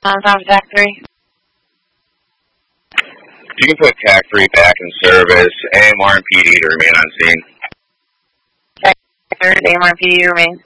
Tom TAC 3. You can put TAC 3 back in service. AMR and PD to remain on scene. TAC 3, AMR and PD remain.